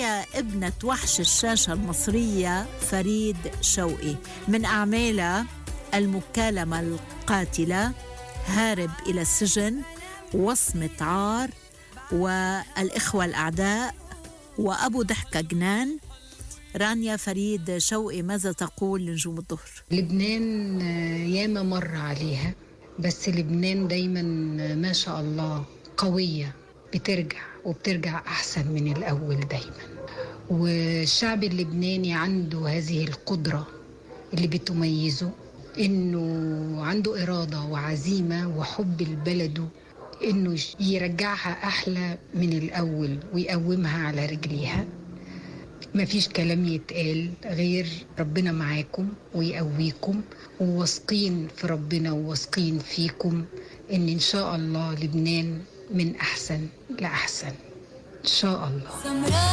هي ابنة وحش الشاشة المصرية فريد شوقي. من أعمالها المكالمة القاتلة، هارب إلى السجن، وصمة عار، والإخوة الأعداء، وأبو ضحكة جنان. رانيا فريد شوقي، ماذا تقول لنجوم الظهر؟ لبنان ياما مر عليها، بس لبنان دايما ما شاء الله قوية، بترجع أحسن من الأول دايما. والشعب اللبناني عنده هذه القدرة اللي بتميزه، إنه عنده إرادة وعزيمة وحب البلد، إنه يرجعها أحلى من الأول ويقومها على رجليها. مفيش كلام يتقال غير ربنا معاكم ويقويكم، وواثقين في ربنا وواثقين فيكم إن شاء الله لبنان من أحسن لأحسن إن شاء الله.